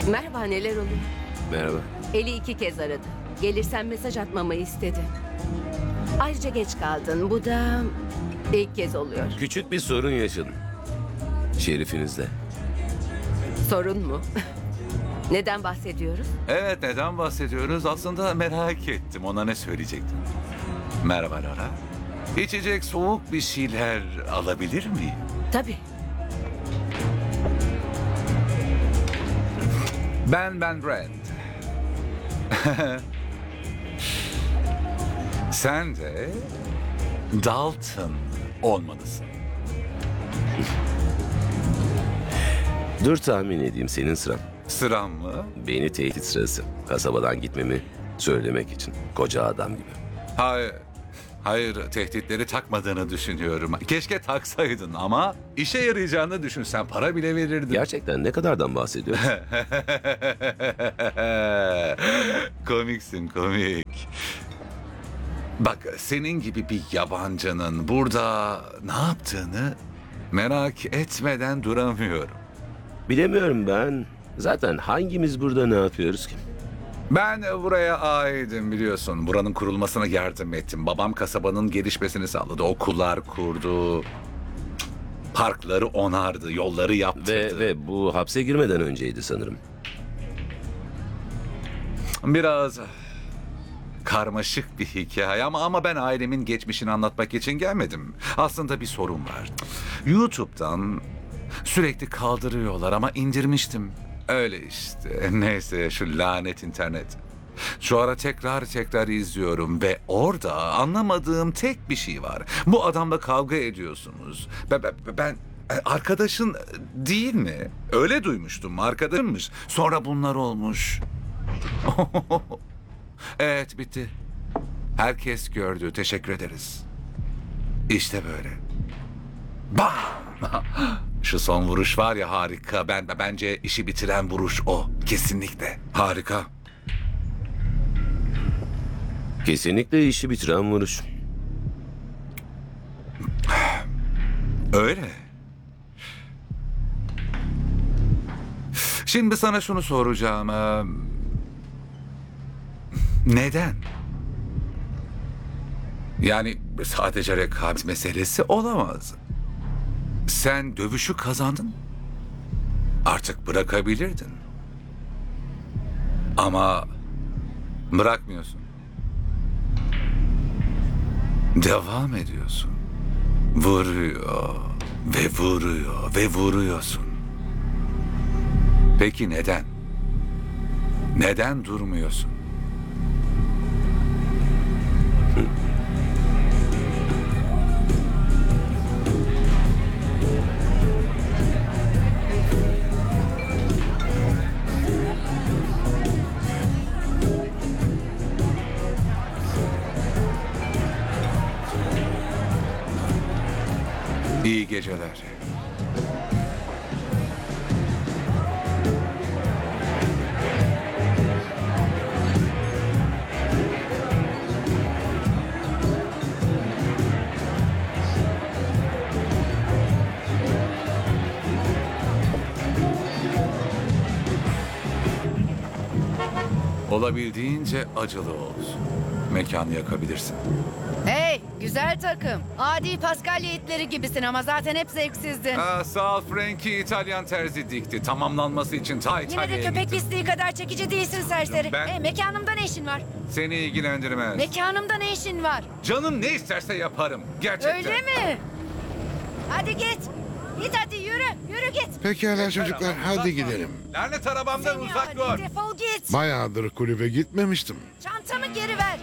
Merhaba, neler oluyor? Merhaba. Eli 2 kez aradı. Gelirsen mesaj atmamı istedi. Ayrıca geç kaldın. Bu da ilk kez oluyor. Küçük bir sorun yaşadım. Şerifinizle. Sorun mu? Neden bahsediyoruz? Evet, neden bahsediyoruz? Aslında merak ettim. Ona ne söyleyecektin? Merhaba Laura. İçecek soğuk bir şeyler alabilir miyim? Tabii. Ben Brad. Sen de Dalton olmalısın. Dur tahmin edeyim, senin sıran. Sıram mı? Beni tehdit sırası. Kasabadan gitmemi söylemek için. Koca adam gibi. Hayır, tehditleri takmadığını düşünüyorum. Keşke taksaydın ama işe yarayacağını düşünsen para bile verirdin. Gerçekten ne kadardan bahsediyorsun? Komiksin, komik. Bak, senin gibi bir yabancının burada ne yaptığını merak etmeden duramıyorum. Bilemiyorum ben. Zaten hangimiz burada ne yapıyoruz ki? Ben buraya aidim, biliyorsun. Buranın kurulmasına yardım ettim. Babam kasabanın gelişmesini sağladı. Okullar kurdu. Parkları onardı, yolları yaptırdı. Ve bu hapse girmeden önceydi sanırım. Biraz karmaşık bir hikaye ama ben ailemin geçmişini anlatmak için gelmedim. Aslında bir sorun var. YouTube'dan sürekli kaldırıyorlar ama indirmiştim. Öyle işte. Neyse, şu lanet internet. Şu ara tekrar izliyorum ve orada anlamadığım tek bir şey var. Bu adamla kavga ediyorsunuz. Ben arkadaşın değil mi? Öyle duymuştum. Arkadaşımmış. Sonra bunlar olmuş. Evet, bitti. Herkes gördü. Teşekkür ederiz. İşte böyle. Bam! Şu son vuruş var ya, harika. Bence işi bitiren vuruş o. Kesinlikle. Harika. Kesinlikle işi bitiren vuruş. Öyle. Şimdi sana şunu soracağım. Neden? Yani sadece rekabet meselesi olamaz. Sen dövüşü kazandın. Artık bırakabilirdin. Ama bırakmıyorsun. Devam ediyorsun. Vuruyor ve vuruyor ve vuruyorsun. Peki neden? Neden durmuyorsun? İyi geceler. Olabildiğince acılı olsun. Mekanı yakabilirsin. Hey, güzel takım. Adi Paskalya itleri gibisin ama zaten hep zevksizdin. Sağ ol Frankie, İtalyan terzi dikti. Tamamlanması için ta Yine İtalya'ya de köpek gittim. pisliği kadar çekici değilsin serseri. Ben- Hey, mekanımda ne işin var? Seni ilgilendirmez. Mekanımda ne işin var? Canım ne isterse yaparım. Gerçekten. Öyle mi? Hadi git. Git hadi yürü. Yürü git. Pekala çocuklar, Uzak hadi dur. gidelim. Lanet arabamdan Seni uzak hadi dur. defol git. Bayağıdır kulübe gitmemiştim. Çantamı geri ver.